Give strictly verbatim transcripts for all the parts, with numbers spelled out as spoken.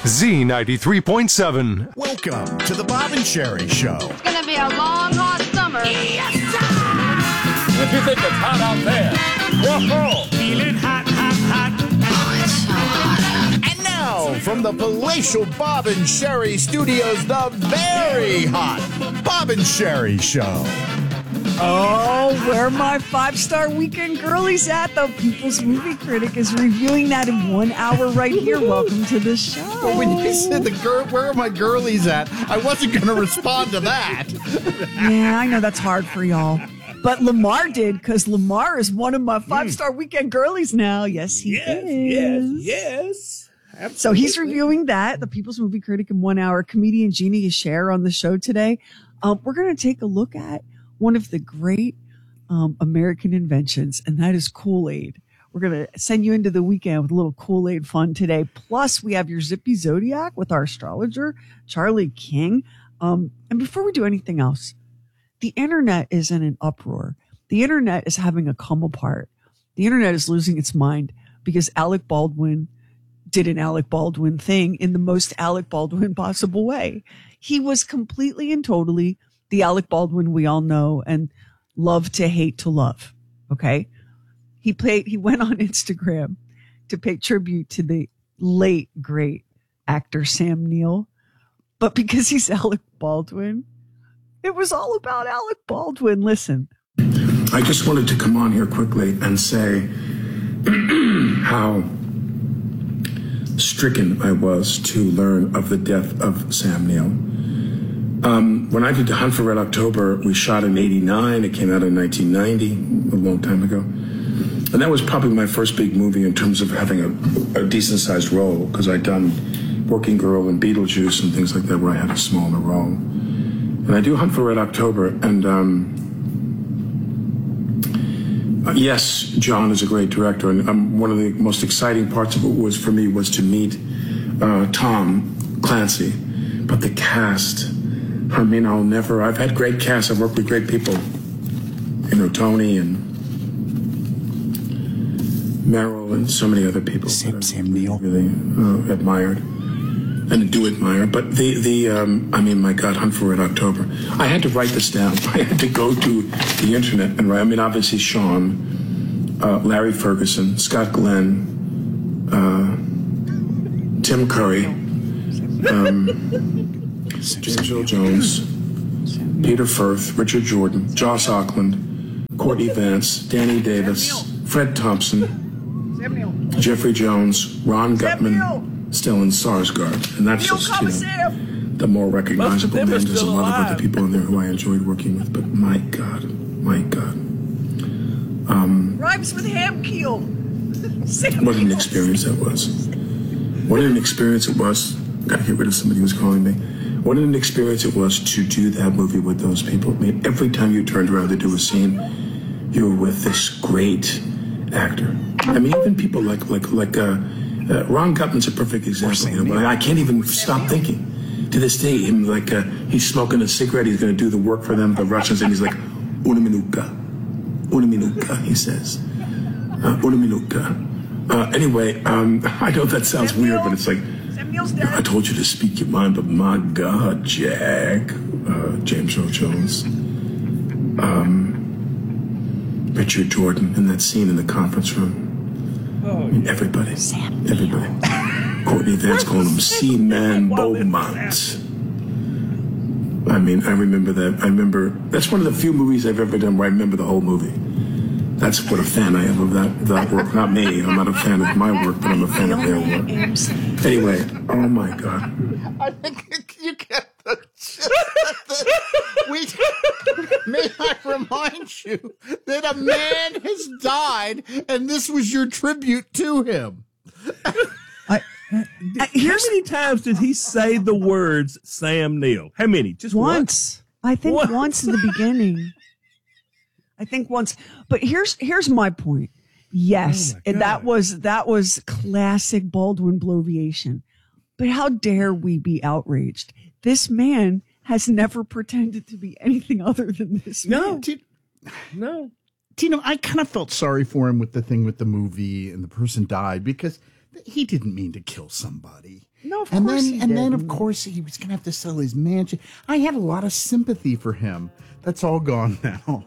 Z ninety-three point seven. Welcome to the Bob and Sherry Show. It's going to be a long, hot summer. Yes, sir! If you think it's hot out there, whoa, Feeling hot, hot, hot. Oh, it's so hot out. And now, from the palatial Bob and Sherry Studios, the very hot Bob and Sherry Show. Oh, where my five-star weekend girlies at? The People's Movie Critic is reviewing that in one hour right here. Welcome to the show. Well, when you said the girl, where are my girlies at? I wasn't going to respond to that. Yeah, I know that's hard for y'all. But Lamar did, because Lamar is one of my five-star weekend girlies now. Yes, he yes, is. yes, yes. Absolutely. So he's reviewing that, the People's Movie Critic in one hour. Comedian Jeannie Cher on the show today. Um, we're going to take a look at one of the great um, American inventions, and that is Kool-Aid. We're going to send you into the weekend with a little Kool-Aid fun today. Plus, we have your Zippy Zodiac with our astrologer, Charlie King. Um, and before we do anything else, the internet is in an uproar. The internet is having a come apart. The internet is losing its mind because Alec Baldwin did an Alec Baldwin thing in the most Alec Baldwin possible way. He was completely and totally the Alec Baldwin we all know and love to hate to love. Okay. He played, he went on Instagram to pay tribute to the late, great actor Sam Neill. But because he's Alec Baldwin, it was all about Alec Baldwin. Listen. I just wanted to come on here quickly and say how stricken I was to learn of the death of Sam Neill. Um, when I did The Hunt for Red October, we shot in eighty-nine. It came out in nineteen ninety, a long time ago. And that was probably my first big movie in terms of having a, a decent-sized role, because I'd done Working Girl and Beetlejuice and things like that where I had a smaller role. And I do Hunt for Red October, and um, uh, yes, John is a great director, and um, one of the most exciting parts of it was for me was to meet uh, Tom Clancy. But the cast, I mean, I'll never, I've had great casts, I've worked with great people, you know, Tony and Meryl and so many other people. Sam, that Sam Neill. Really uh, admired and do admire. But the, the um, I mean, my God, Hunt for Red October. I had to write this down. I had to go to the internet and write. I mean, obviously Sean, uh, Larry Ferguson, Scott Glenn, uh, Tim Curry, um, James Earl Jones, Peter Firth, Richard Jordan, Joss Auckland, Courtney Vance, Danny Davis, Fred Thompson, Jeffrey Jones, Ron Gutman, Stellan Skarsgård, and that's just, you know, the more recognizable names. There's a lot of other people in there who I enjoyed working with, but my God, my God. Um, Rhymes with ham keel. What an experience that was. What an experience it was. Gotta get rid of somebody who's calling me. What an experience it was to do that movie with those people. I mean, every time you turned around to do a scene, you were with this great actor. I mean, even people like like like uh, uh, Ron Gutman's a perfect example. You know, but I can't even stop thinking to this day. Him like uh, he's smoking a cigarette. He's going to do the work for them, the Russians, and he's like, "Una minuta, una minuta," he says, uh, "Una minuta." Uh, anyway, um, I know that sounds weird, but it's like, I told you to speak your mind, but my God, Jack, uh, James Earl Jones, um, Richard Jordan in that scene in the conference room. I mean, everybody, everybody. Courtney Vance calling him Seaman Beaumont. I mean, I remember that. I remember, that's one of the few movies I've ever done where I remember the whole movie. That's what a fan I am of that, that work. Not me. I'm not a fan of my work, but I'm a fan of their work. Anyway, oh my God. I think you get the gist. We, may I remind you that a man has died, and this was your tribute to him. I, uh, how many times did he say the words Sam Neill? How many? Just once. once? I think What? once in the beginning. I think once, but here's here's my point. Yes, Oh my God. that was that was classic Baldwin bloviation. But how dare we be outraged? This man has never pretended to be anything other than this No. man. Did, No. do you know, I kind of felt sorry for him with the thing with the movie and the person died, because he didn't mean to kill somebody. No, of and course then, he And then, of didn't. course, he was going to have to sell his mansion. I had a lot of sympathy for him. That's all gone now.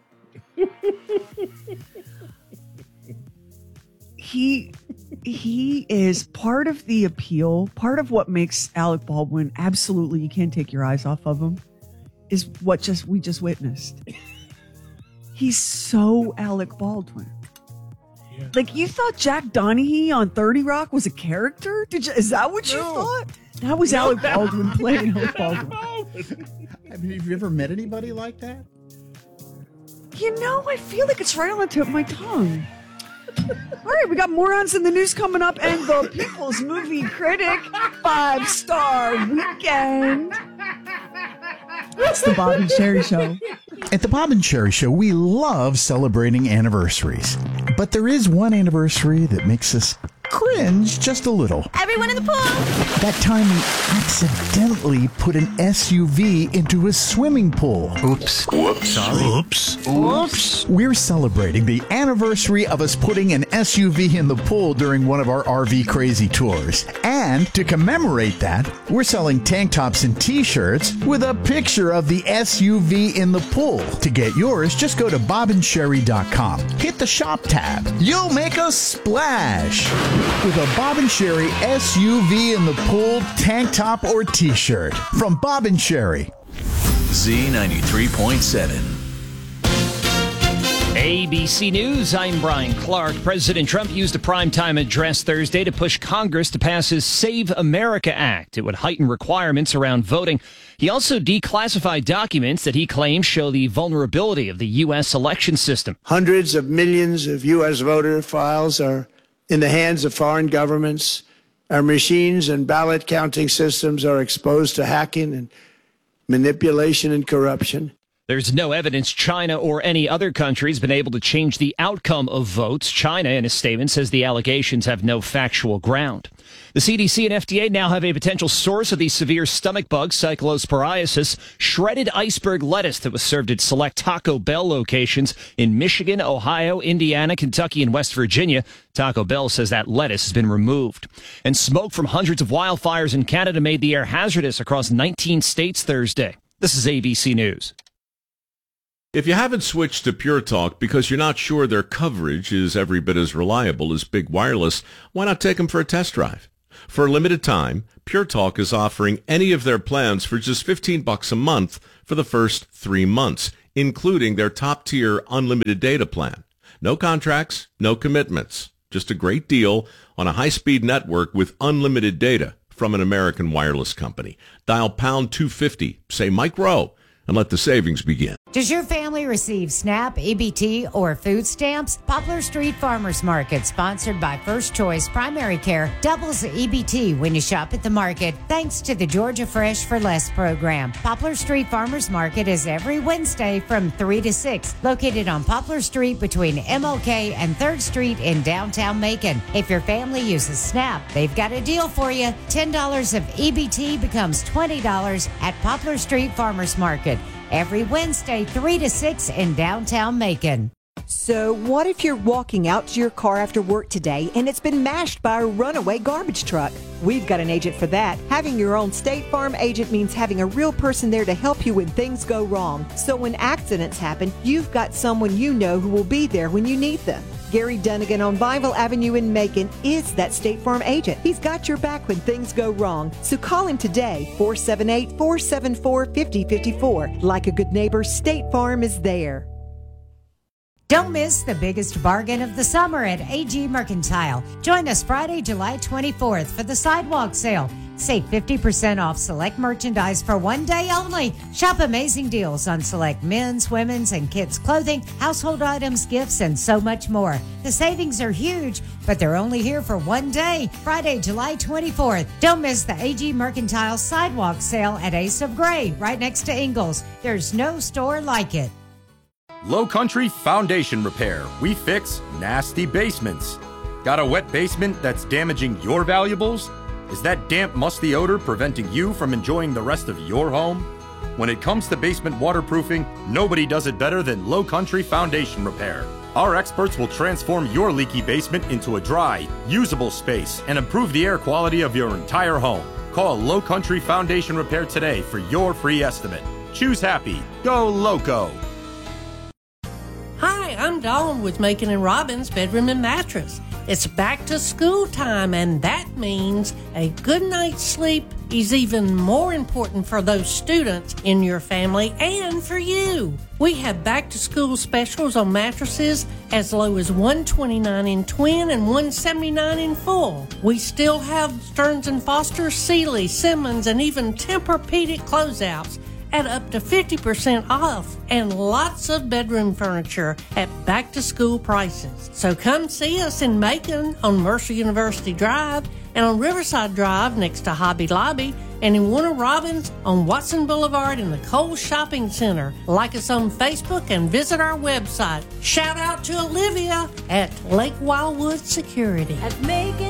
he he is part of the appeal. Part of what makes Alec Baldwin absolutely, you can't take your eyes off of him, is what just we just witnessed. He's so Alec Baldwin. Yeah. Like, you thought Jack Donaghy on thirty Rock was a character? Did you, is that what you No. thought? That was Alec Baldwin playing Alec Baldwin. I mean, have you ever met anybody like that? You know, I feel like it's right on the tip of my tongue. All right, we got morons in the news coming up, and the People's Movie Critic five star weekend. It's the Bob and Sherry Show. At the Bob and Sherry Show, we love celebrating anniversaries. But there is one anniversary that makes us cringe just a little. Everyone in the pool! That time we accidentally put an S U V into a swimming pool. Oops. Whoops. Sorry. Oops. Oops. We're celebrating the anniversary of us putting an S U V in the pool during one of our R V Crazy tours. And to commemorate that, we're selling tank tops and t-shirts with a picture of the S U V in the pool. To get yours, just go to bob and sherry dot com. Hit the shop tab. You'll make a splash with a Bob and Sherry S U V in the pool tank top or t-shirt from Bob and Sherry. Z ninety-three point seven. A B C News, I'm Brian Clark. President Trump used a primetime address Thursday to push Congress to pass his Save America Act. It would heighten requirements around voting. He also declassified documents that he claims show the vulnerability of the U S election system. Hundreds of millions of U S voter files are in the hands of foreign governments. Our machines and ballot counting systems are exposed to hacking and manipulation and corruption. There's no evidence China or any other country has been able to change the outcome of votes. China, in a statement, says the allegations have no factual ground. The C D C and F D A now have a potential source of the severe stomach bug, cyclosporiasis, shredded iceberg lettuce that was served at select Taco Bell locations in Michigan, Ohio, Indiana, Kentucky, and West Virginia. Taco Bell says that lettuce has been removed. And smoke from hundreds of wildfires in Canada made the air hazardous across nineteen states Thursday. This is A B C News. If you haven't switched to Pure Talk because you're not sure their coverage is every bit as reliable as Big Wireless, why not take them for a test drive? For a limited time, Pure Talk is offering any of their plans for just fifteen bucks a month for the first three months, including their top-tier unlimited data plan. No contracts, no commitments. Just a great deal on a high-speed network with unlimited data from an American wireless company. Dial pound two fifty, say Mike Rowe, and let the savings begin. Does your family receive SNAP, E B T, or food stamps? Poplar Street Farmers Market, sponsored by First Choice Primary Care, doubles E B T when you shop at the market, thanks to the Georgia Fresh for Less program. Poplar Street Farmers Market is every Wednesday from three to six, located on Poplar Street between M L K and third Street in downtown Macon. If your family uses SNAP, they've got a deal for you. ten dollars of E B T becomes twenty dollars at Poplar Street Farmers Market. Every Wednesday, three to six in downtown Macon. So what if you're walking out to your car after work today and it's been mashed by a runaway garbage truck? We've got an agent for that. Having your own State Farm agent means having a real person there to help you when things go wrong. So when accidents happen, you've got someone you know who will be there when you need them. Gary Dunnigan on Bible Avenue in Macon is that State Farm agent. He's got your back when things go wrong. So call him today, four seven eight, four seven four, five zero five four. Like a good neighbor, State Farm is there. Don't miss the biggest bargain of the summer at A G Mercantile. Join us Friday, July twenty-fourth for the sidewalk sale. Save fifty percent off select merchandise for one day only. Shop amazing deals on select men's, women's, and kids' clothing, household items, gifts, and so much more. The savings are huge, but they're only here for one day, Friday, July twenty-fourth. Don't miss the A G Mercantile sidewalk sale at Ace of Gray, right next to Ingles. There's no store like it. Low Country Foundation Repair. We fix nasty basements. Got a wet basement that's damaging your valuables? Is that damp, musty odor preventing you from enjoying the rest of your home? When it comes to basement waterproofing, nobody does it better than Low Country Foundation Repair. Our experts will transform your leaky basement into a dry, usable space and improve the air quality of your entire home. Call Low Country Foundation Repair today for your free estimate. Choose happy. Go Loco. Hi, I'm Dawn with Macon and Robbins Bedroom and Mattress. It's back to school time, and that means a good night's sleep is even more important for those students in your family and for you. We have back to school specials on mattresses as low as one hundred twenty-nine dollars in twin and one hundred seventy-nine dollars in full. We still have Stearns and Foster, Sealy, Simmons, and even Tempur-Pedic closeouts at up to fifty percent off, and lots of bedroom furniture at back-to-school prices. So come see us in Macon on Mercer University Drive and on Riverside Drive next to Hobby Lobby, and in Warner Robins on Watson Boulevard in the Kohl's Shopping Center. Like us on Facebook and visit our website. Shout out to Olivia at Lake Wildwood Security. At Macon